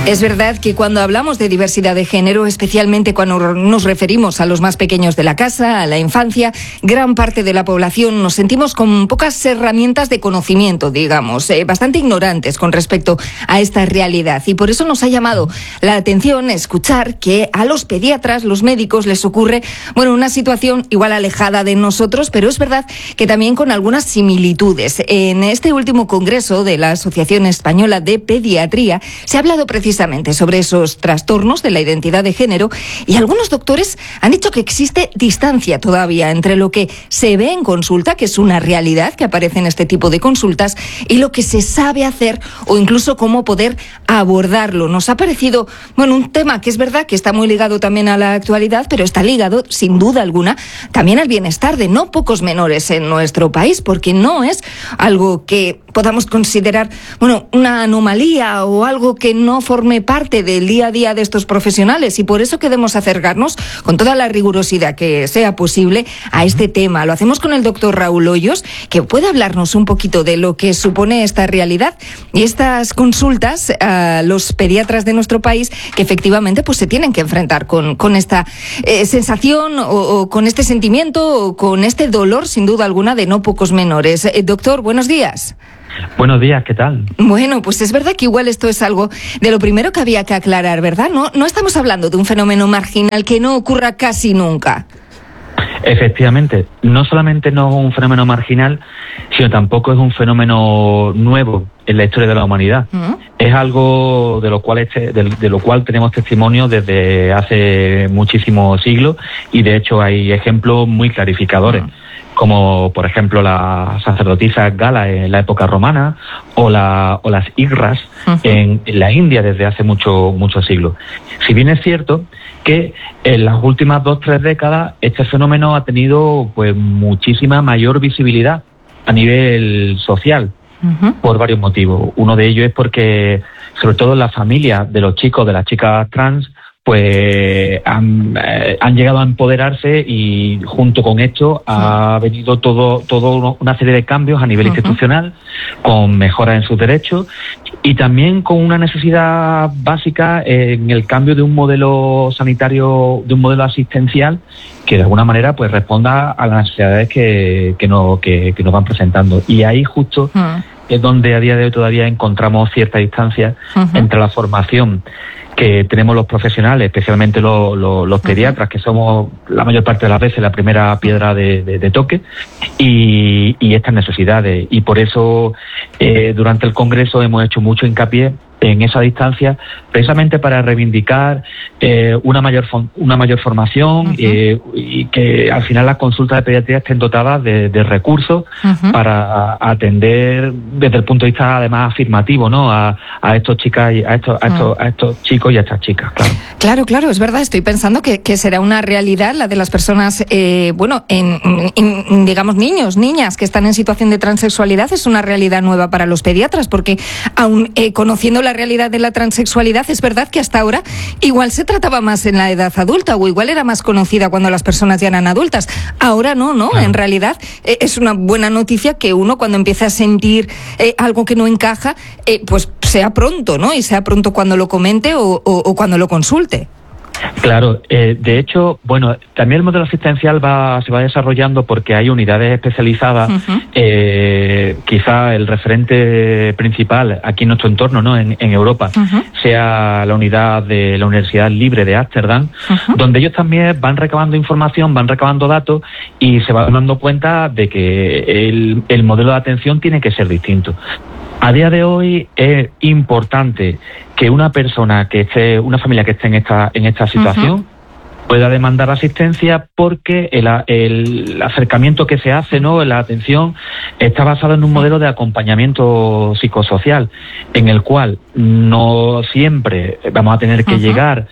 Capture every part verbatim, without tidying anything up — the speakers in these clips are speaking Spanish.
Es verdad que cuando hablamos de diversidad de género, especialmente cuando nos referimos a los más pequeños de la casa, a la infancia, gran parte de la población nos sentimos con pocas herramientas de conocimiento, digamos, eh, bastante ignorantes con respecto a esta realidad. Y por eso nos ha llamado la atención escuchar que a los pediatras, los médicos, les ocurre, bueno, una situación igual alejada de nosotros, pero es verdad que también con algunas similitudes. En este último congreso de la Asociación Española de Pediatría se ha hablado precisamente sobre esos trastornos de la identidad de género, y algunos doctores han dicho que existe distancia todavía entre lo que se ve en consulta, que es una realidad que aparece en este tipo de consultas, y lo que se sabe hacer o incluso cómo poder abordarlo. Nos ha parecido, bueno, un tema que es verdad que está muy ligado también a la actualidad, pero está ligado, sin duda alguna, también al bienestar de no pocos menores en nuestro país, porque no es algo que podamos considerar, bueno, una anomalía o algo que no forme parte del día a día de estos profesionales, y por eso queremos acercarnos con toda la rigurosidad que sea posible a este tema. Lo hacemos con el doctor Raúl Hoyos, que puede hablarnos un poquito de lo que supone esta realidad y estas consultas a los pediatras de nuestro país, que efectivamente pues se tienen que enfrentar con, con esta eh, sensación o, o con este sentimiento o con este dolor, sin duda alguna, de no pocos menores. Eh, doctor, buenos días. Buenos días, ¿qué tal? Bueno, pues es verdad que igual esto es algo de lo primero que había que aclarar, ¿verdad? No, no estamos hablando de un fenómeno marginal que no ocurra casi nunca. Efectivamente, no solamente no es un fenómeno marginal, sino tampoco es un fenómeno nuevo en la historia de la humanidad. ¿Mm? Es algo de lo cual este, de, de lo cual tenemos testimonio desde hace muchísimos siglos, y de hecho hay ejemplos muy clarificadores. ¿Mm? Como por ejemplo las sacerdotisas galas en la época romana, o, la, o las igras uh-huh. en, en la India desde hace mucho, muchos siglos. Si bien es cierto que en las últimas dos, tres décadas este fenómeno ha tenido pues muchísima mayor visibilidad a nivel social, uh-huh. por varios motivos. Uno de ellos es porque, sobre todo en las familias de los chicos, de las chicas trans, pues han, eh, han llegado a empoderarse, y junto con esto ha venido todo, todo una serie de cambios a nivel uh-huh. institucional, con mejoras en sus derechos, y también con una necesidad básica en el cambio de un modelo sanitario, de un modelo asistencial que de alguna manera pues responda a las necesidades que, que, no, que, que nos van presentando. Y ahí justo uh-huh. es donde a día de hoy todavía encontramos cierta distancia uh-huh. entre la formación que tenemos los profesionales, especialmente los, los, los pediatras, que somos la mayor parte de las veces la primera piedra de, de, de toque, y, y estas necesidades. Y por eso eh, durante el Congreso hemos hecho mucho hincapié en esa distancia, precisamente para reivindicar eh, una mayor una mayor formación uh-huh. eh, y que al final las consultas de pediatría estén dotadas de, de recursos uh-huh. para atender desde el punto de vista además afirmativo, ¿no? a, a estos chicas y a estos, a estos, a estos chicos y a estas chicas, claro. Claro, claro, es verdad. Estoy pensando que, que será una realidad la de las personas, eh, bueno, en, en, digamos, niños, niñas que están en situación de transexualidad. Es una realidad nueva para los pediatras, porque aún eh, conociendo la realidad de la transexualidad, es verdad que hasta ahora igual se trataba más en la edad adulta, o igual era más conocida cuando las personas ya eran adultas. Ahora no, ¿no? Claro. En realidad eh, es una buena noticia que uno, cuando empieza a sentir eh, algo que no encaja, eh, pues sea pronto, ¿no? Y sea pronto cuando lo comente o, o, o cuando lo consulte. Claro, eh, de hecho, bueno, también el modelo asistencial va, se va desarrollando porque hay unidades especializadas. Uh-huh. Eh, quizá el referente principal aquí en nuestro entorno, ¿no? En, en Europa, uh-huh. sea la unidad de la Universidad Libre de Ámsterdam, uh-huh. donde ellos también van recabando información, van recabando datos, y se van dando cuenta de que el, el modelo de atención tiene que ser distinto. A día de hoy es importante que una persona que esté, una familia que esté en esta en esta situación uh-huh. pueda demandar asistencia, porque el, el acercamiento que se hace, ¿no? La atención está basado en un modelo de acompañamiento psicosocial, en el cual no siempre vamos a tener que uh-huh. llegar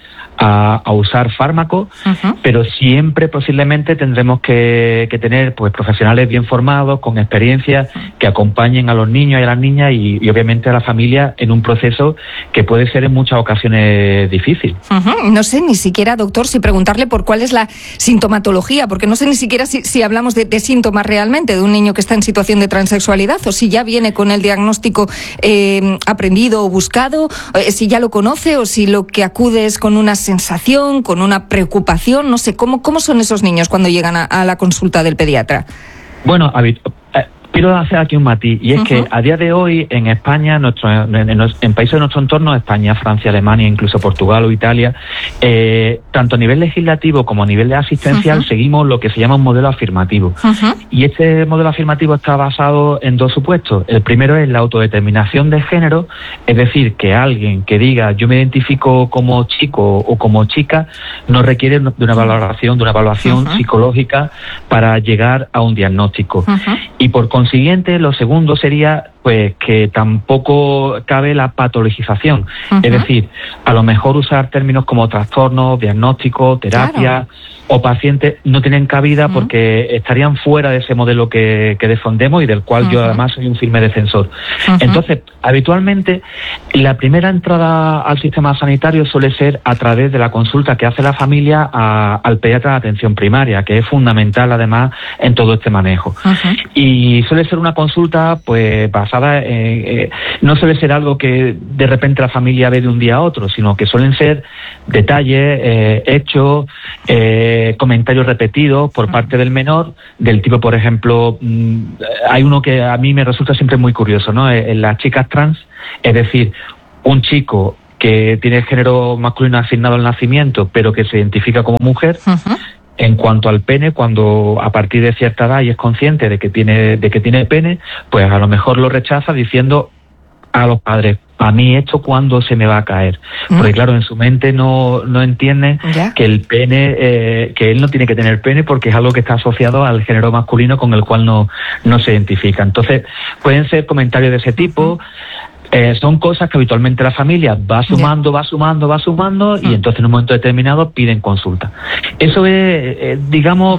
a, a usar fármacos, uh-huh. pero siempre posiblemente tendremos que, que tener pues profesionales bien formados, con experiencia, que acompañen a los niños y a las niñas y, y obviamente a la familia en un proceso que puede ser en muchas ocasiones difícil. Uh-huh. No sé ni siquiera, doctor, si preguntarle por cuál es la sintomatología, porque no sé ni siquiera si, si hablamos de, de síntomas realmente de un niño que está en situación de transexualidad, o si ya viene con el diagnóstico eh, aprendido o buscado, eh, si ya lo conoce o si lo que acude es con una sensación, con una preocupación, no sé, ¿cómo, cómo son esos niños cuando llegan a, a la consulta del pediatra? Bueno, habit- eh, quiero hacer aquí un matiz, y es uh-huh. que a día de hoy en España, nuestro, en, en, en países de nuestro entorno, España, Francia, Alemania, incluso Portugal o Italia, eh, tanto a nivel legislativo como a nivel asistencial, uh-huh. seguimos lo que se llama un modelo afirmativo. Uh-huh. Y este modelo afirmativo está basado en dos supuestos. El primero es la autodeterminación de género, es decir, que alguien que diga yo me identifico como chico o como chica no requiere de una valoración, de una evaluación uh-huh. psicológica para llegar a un diagnóstico. Uh-huh. Y por consiguiente, lo segundo sería pues que tampoco cabe la patologización, uh-huh. es decir, a lo mejor usar términos como trastorno, diagnóstico, terapia claro. o paciente no tienen cabida uh-huh. porque estarían fuera de ese modelo que, que defendemos y del cual uh-huh. yo además soy un firme defensor. Uh-huh. Entonces, habitualmente la primera entrada al sistema sanitario suele ser a través de la consulta que hace la familia a, al pediatra de atención primaria, que es fundamental además en todo este manejo. Uh-huh. Y suele ser una consulta pues basada Eh, eh, no suele ser algo que de repente la familia ve de un día a otro, sino que suelen ser detalles, eh, hechos, eh, comentarios repetidos por parte del menor, del tipo, por ejemplo, mmm, hay uno que a mí me resulta siempre muy curioso, ¿no? En las chicas trans, es decir, un chico que tiene el género masculino asignado al nacimiento, pero que se identifica como mujer. Uh-huh. En cuanto al pene, cuando a partir de cierta edad y es consciente de que tiene de que tiene pene, pues a lo mejor lo rechaza diciendo a los padres, a mí esto cuándo se me va a caer, ¿Mm? Porque claro, en su mente no no entiende ¿Ya? que el pene, eh, que él no tiene que tener pene porque es algo que está asociado al género masculino con el cual no no se identifica. Entonces pueden ser comentarios de ese tipo. Eh, son cosas que habitualmente la familia va sumando, yeah. va sumando, va sumando y mm. entonces en un momento determinado piden consulta. Eso es, eh, digamos,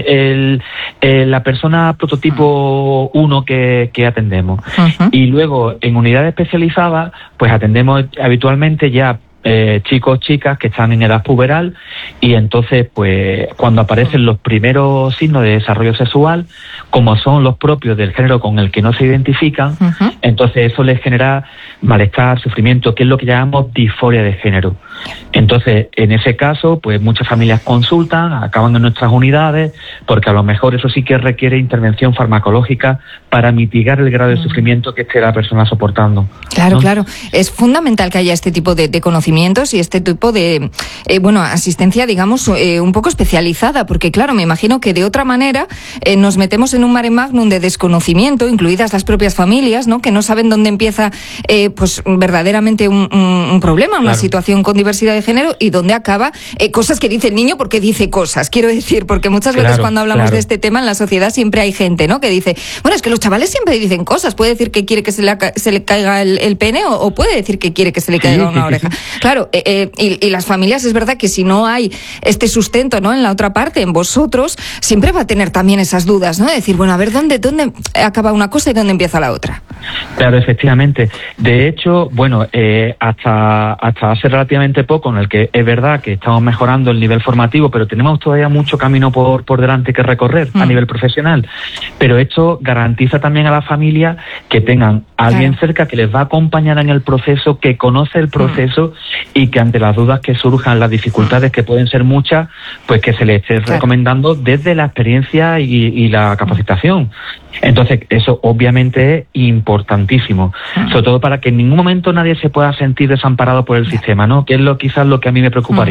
el, el, la persona prototipo uno que, que atendemos. Uh-huh. Y luego en unidades especializadas, pues atendemos habitualmente ya Eh, chicos, chicas que están en edad puberal y entonces pues cuando aparecen los primeros signos de desarrollo sexual, como son los propios del género con el que no se identifican, uh-huh. entonces eso les genera malestar, sufrimiento, que es lo que llamamos disforia de género. Entonces en ese caso pues muchas familias consultan, acaban en nuestras unidades porque a lo mejor eso sí que requiere intervención farmacológica para mitigar el grado de sufrimiento que esté la persona soportando. Claro, ¿no? claro. Es fundamental que haya este tipo de, de conocimientos y este tipo de, eh, bueno, asistencia, digamos, eh, un poco especializada, porque claro, me imagino que de otra manera eh, nos metemos en un mare magnum de desconocimiento, incluidas las propias familias, ¿no? Que no saben dónde empieza, eh, pues, verdaderamente un, un, un problema, una claro. situación con diversidad de género y dónde acaba eh, cosas que dice el niño porque dice cosas, quiero decir, porque muchas veces claro, cuando hablamos claro. de este tema en la sociedad siempre hay gente, ¿no? Que dice, bueno, es que los chavales siempre dicen cosas, puede decir que quiere que se le, se le caiga el, el pene o, o puede decir que quiere que se le caiga sí, una sí, oreja. Sí, sí. Claro, eh, eh, y, y las familias, es verdad que si no hay este sustento, ¿no? En la otra parte, en vosotros, siempre va a tener también esas dudas, ¿no? De decir, bueno, a ver, ¿dónde, dónde acaba una cosa y dónde empieza la otra? Claro, efectivamente. De hecho, bueno, eh, hasta, hasta hace relativamente poco, en el que es verdad que estamos mejorando el nivel formativo, pero tenemos todavía mucho camino por, por delante que recorrer mm. a nivel profesional. Pero esto garantiza también a la familia que tengan a alguien claro. cerca que les va a acompañar en el proceso, que conoce el proceso mm. y que ante las dudas que surjan, las dificultades que pueden ser muchas, pues que se les esté claro. recomendando desde la experiencia y, y la capacitación. Entonces, eso obviamente es importantísimo, uh-huh. sobre todo para que en ningún momento nadie se pueda sentir desamparado por el sistema, ¿no? Que es lo quizás lo que a mí me preocuparía.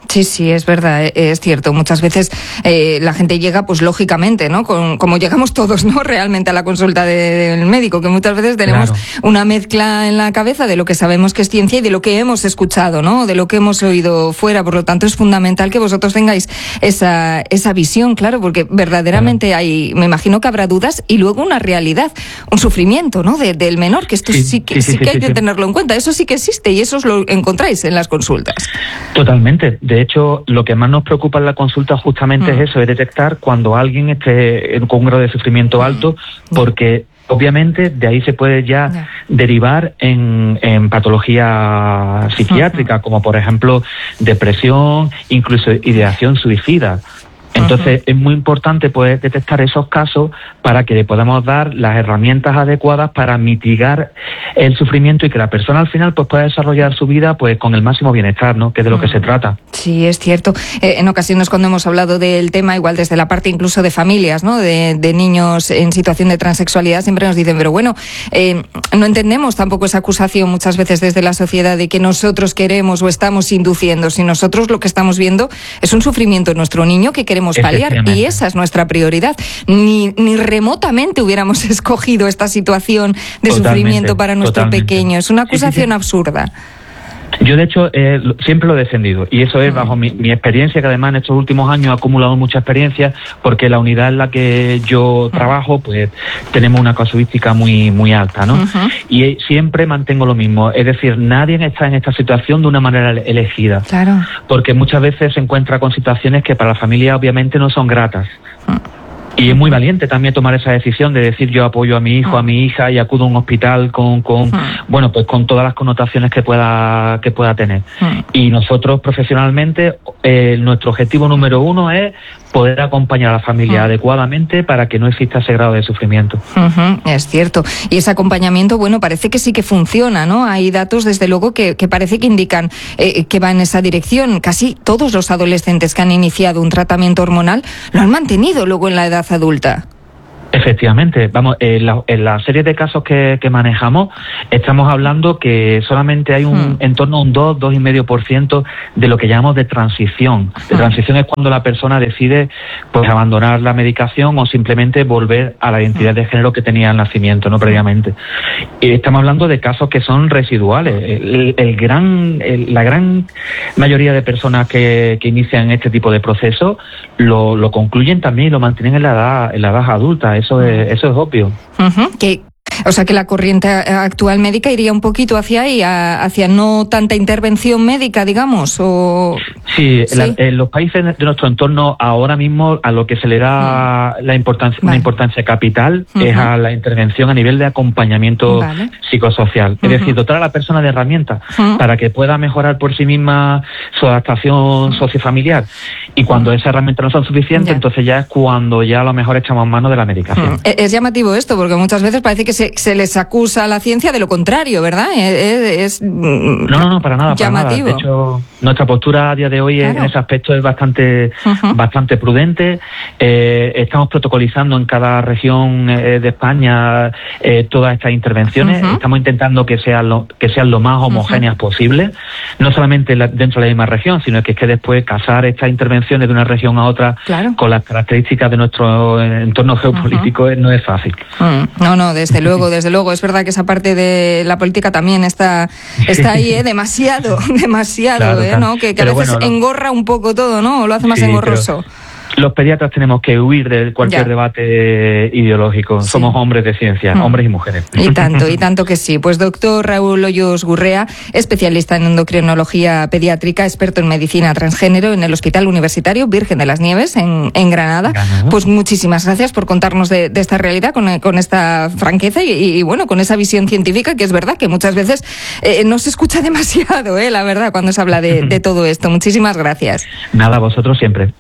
Sí, sí, es verdad, es cierto. Muchas veces eh, la gente llega, pues lógicamente, ¿no? Con, como llegamos todos, ¿no? Realmente a la consulta de, del médico, que muchas veces tenemos claro. una mezcla en la cabeza de lo que sabemos que es ciencia y de lo que hemos escuchado, ¿no? De lo que hemos oído fuera. Por lo tanto, es fundamental que vosotros tengáis esa, esa visión, claro, porque verdaderamente claro. hay, me imagino que habrá dudas y luego una realidad, un sufrimiento, ¿no? De, del menor, que esto sí, sí que, sí, sí, sí que sí, hay sí, que sí. tenerlo en cuenta. Eso sí que existe y eso os lo encontráis en las consultas. Totalmente. De hecho, lo que más nos preocupa en la consulta justamente mm. es eso, es detectar cuando alguien esté con un grado de sufrimiento alto, mm. porque obviamente de ahí se puede ya yeah. derivar en, en patología psiquiátrica, uh-huh. como por ejemplo depresión, incluso ideación suicida. Entonces, uh-huh. es muy importante poder detectar esos casos para que le podamos dar las herramientas adecuadas para mitigar el sufrimiento y que la persona al final pues pueda desarrollar su vida pues con el máximo bienestar, ¿no? Que es de lo uh-huh. que se trata. Sí, es cierto. Eh, en ocasiones cuando hemos hablado del tema, igual desde la parte incluso de familias, ¿no? De, de niños en situación de transexualidad, siempre nos dicen, pero bueno, eh, no entendemos tampoco esa acusación muchas veces desde la sociedad de que nosotros queremos o estamos induciendo. Si nosotros lo que estamos viendo es un sufrimiento en nuestro niño que queremos paliar y esa es nuestra prioridad. Ni, ni remotamente hubiéramos escogido esta situación de totalmente, sufrimiento para nuestro totalmente. pequeño. Es una acusación sí, sí, sí. absurda. Yo, de hecho, eh, siempre lo he defendido y eso es bajo mi, mi experiencia, que además en estos últimos años he acumulado mucha experiencia porque la unidad en la que yo trabajo, pues tenemos una casuística muy muy alta, ¿no? Uh-huh. Y siempre mantengo lo mismo, es decir, nadie está en esta situación de una manera elegida. Claro. Porque muchas veces se encuentra con situaciones que para la familia obviamente no son gratas. Uh-huh. Y es muy valiente también tomar esa decisión de decir yo apoyo a mi hijo, a mi hija y acudo a un hospital con, con bueno, pues con todas las connotaciones que pueda que pueda tener. Y nosotros profesionalmente, eh, nuestro objetivo número uno es poder acompañar a la familia uh-huh. adecuadamente para que no exista ese grado de sufrimiento. Uh-huh, es cierto. Y ese acompañamiento, bueno, parece que sí que funciona, ¿no? Hay datos, desde luego, que, que parece que indican eh, que va en esa dirección. Casi todos los adolescentes que han iniciado un tratamiento hormonal lo han mantenido luego en la edad adulta. Efectivamente, vamos, en la, en la serie de casos que, que manejamos estamos hablando que solamente hay un hmm. en torno a un dos, dos y medio por ciento de lo que llamamos de transición. De transición es cuando la persona decide pues abandonar la medicación o simplemente volver a la identidad de género que tenía al nacimiento, no previamente. Y estamos hablando de casos que son residuales. El, el gran, el, la gran mayoría de personas que, que inician este tipo de proceso lo, lo concluyen también y lo mantienen en la edad, en la edad adulta. Eso es, eso es obvio. Uh-huh. Que, o sea que la corriente actual médica iría un poquito hacia ahí, a, hacia no tanta intervención médica, digamos, o... Sí, ¿sí? La, en los países de nuestro entorno ahora mismo a lo que se le da uh-huh. la importancia, vale. una importancia capital uh-huh. es a la intervención a nivel de acompañamiento vale. psicosocial. Uh-huh. Es decir, dotar a la persona de herramientas uh-huh. para que pueda mejorar por sí misma su adaptación uh-huh. sociofamiliar. Y cuando uh-huh. esas herramientas no son suficientes, ya. entonces ya es cuando ya a lo mejor echamos mano de la medicación. Uh-huh. Es llamativo esto, porque muchas veces parece que se, se les acusa a la ciencia de lo contrario, ¿verdad? Es, es no, no, no, para nada, llamativo. Para nada. De hecho, nuestra postura a día de hoy claro. en ese aspecto es bastante uh-huh. bastante prudente. Eh, estamos protocolizando en cada región eh, de España eh, todas estas intervenciones. Uh-huh. Estamos intentando que sean lo, que sean lo más homogéneas uh-huh. posible, no solamente la, dentro de la misma región, sino que es que después casar estas intervenciones de una región a otra claro. con las características de nuestro entorno geopolítico uh-huh. no es fácil. Uh-huh. No, no, desde luego, desde luego. Es verdad que esa parte de la política también está, está ahí, ¿eh? demasiado, demasiado, claro, ¿eh? ¿no? Que, que a veces bueno, no. engorra un poco todo, ¿no? O lo hace más sí, engorroso. Los pediatras tenemos que huir de cualquier ya. debate ideológico. Sí. Somos hombres de ciencia, mm. hombres y mujeres. Y tanto, y tanto que sí. Pues doctor Raúl Hoyos Gurrea, especialista en endocrinología pediátrica, experto en medicina transgénero en el Hospital Universitario Virgen de las Nieves, en, en Granada. Granada. Pues muchísimas gracias por contarnos de, de esta realidad con, con esta franqueza y, y, bueno, con esa visión científica que es verdad que muchas veces eh, no se escucha demasiado, eh, la verdad, cuando se habla de, de todo esto. Muchísimas gracias. Nada, vosotros siempre.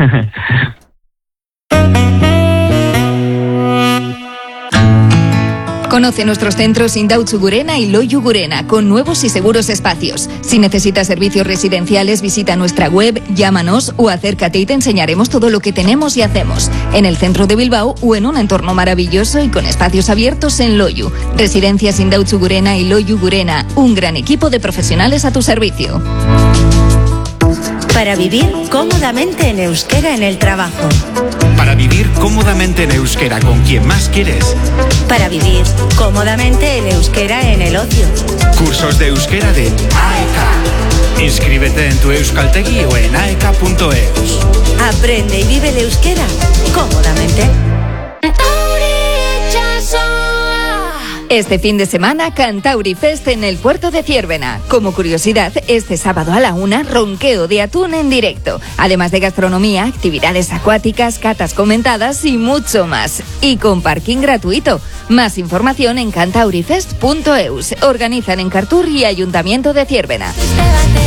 Conoce nuestros centros Indautxu Gurena y Loiu Gurena, con nuevos y seguros espacios. Si necesitas servicios residenciales, visita nuestra web, llámanos o acércate y te enseñaremos todo lo que tenemos y hacemos. En el centro de Bilbao o en un entorno maravilloso y con espacios abiertos en Loiu. Residencias Indautxu Gurena y Loiu Gurena, un gran equipo de profesionales a tu servicio. Para vivir cómodamente en euskera en el trabajo. Para vivir cómodamente en euskera con quien más quieres. Para vivir cómodamente en euskera en el ocio. Cursos de euskera de A E K. Inscríbete en tu Euskaltegi o en aeka punto eus. Aprende y vive el euskera cómodamente. Este fin de semana, Cantauri Fest en el puerto de Ziérbena. Como curiosidad, este sábado a la una, ronqueo de atún en directo. Además de gastronomía, actividades acuáticas, catas comentadas y mucho más. Y con parking gratuito. Más información en cantaurifest punto eus. Organizan en Cartur y Ayuntamiento de Ziérbena.